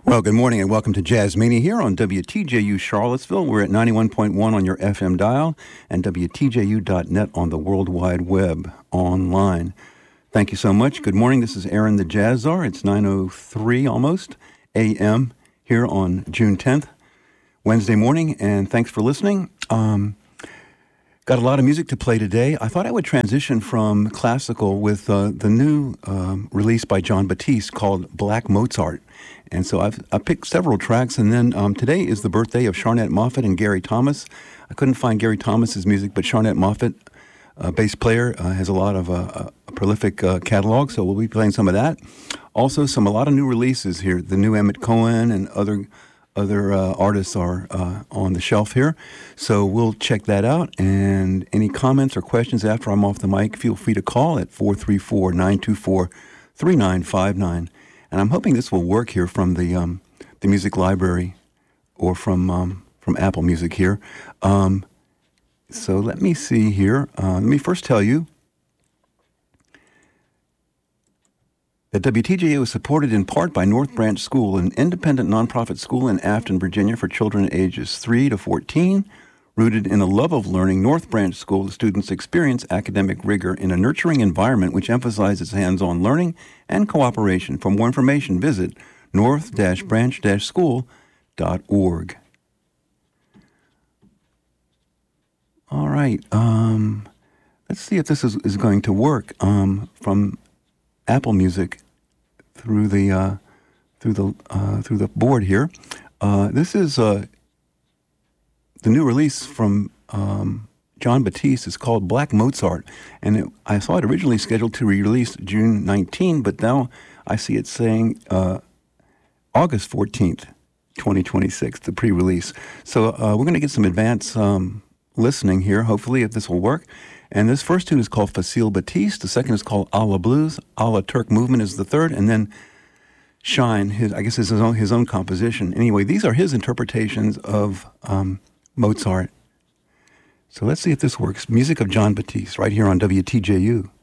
Well, good morning and welcome to Jazz Mania here on WTJU Charlottesville. We're at 91.1 on your FM dial and WTJU.net on the World Wide Web online. Thank you so much. Good morning. This is Aaron the Jazz Czar. It's 9:03 almost a.m. here on June 10th, Wednesday morning, and thanks for listening. Got a lot of music to play today. I thought I would transition from classical with the new release by Jon Batiste called Black Mozart. And so I picked several tracks, and then today is the birthday of Sharnette Moffett and Gary Thomas. I couldn't find Gary Thomas's music, but Sharnette Moffett, bass player, has a lot of a prolific catalog, so we'll be playing some of that. Also, a lot of new releases here. The new Emmett Cohen and other artists are on the shelf here. So we'll check that out. And any comments or questions after I'm off the mic, feel free to call at 434-924-3959. And I'm hoping this will work here from the music library or from Apple Music here. So let me see here. Let me first tell you that WTJU is supported in part by North Branch School, an independent nonprofit school in Afton, Virginia for children ages 3 to 14. Rooted in a love of learning, North Branch School students experience academic rigor in a nurturing environment which emphasizes hands-on learning and cooperation. For more information, visit north-branch-school.org. All right. Let's see if this is going to work from Apple Music through the board here. This is the new release from Jon Batiste. Is called Black Mozart, and I saw it originally scheduled to be released June 19, but now I see it saying August 14th, 2026, the pre-release. So we're going to get some advance listening here, hopefully, if this will work. And this first tune is called Facile Batiste. The second is called A la Blues. A la Turk Movement is the third. And then Shine, his own composition. Anyway, these are his interpretations of Mozart. So let's see if this works. Music of Jon Batiste right here on WTJU.